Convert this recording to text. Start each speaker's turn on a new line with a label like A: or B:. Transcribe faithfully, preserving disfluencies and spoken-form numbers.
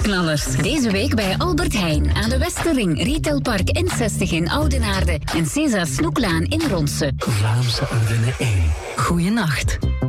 A: prijsknallers. Deze week bij Albert Heijn aan de Westerring, Retailpark N zestig in Oudenaarde en César Snoeklaan in Ronse.
B: Vlaamse Ardennen één.
C: Goeienacht.